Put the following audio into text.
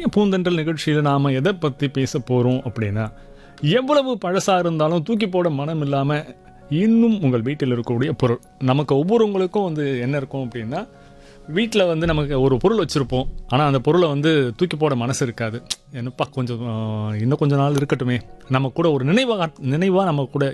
இன்றைய பூந்தென்றல் நிகழ்ச்சியில் நாம் எதை பற்றி பேச போகிறோம் அப்படின்னா, எவ்வளவு பழசாக இருந்தாலும் தூக்கி போட மனம் இல்லாமல் இன்னும் உங்கள் வீட்டில் இருக்கக்கூடிய பொருள். நமக்கு ஒவ்வொருவங்களுக்கும் வந்து என்ன இருக்கும் அப்படின்னா, வீட்டில் வந்து நமக்கு ஒரு பொருள் வச்சுருப்போம். ஆனால் அந்த பொருளை வந்து தூக்கி போட மனசு இருக்காது. என்னப்பா கொஞ்சம் இன்னும் கொஞ்ச நாள் இருக்கட்டுமே, நம்ம கூட ஒரு நினைவாக நம்ம கூட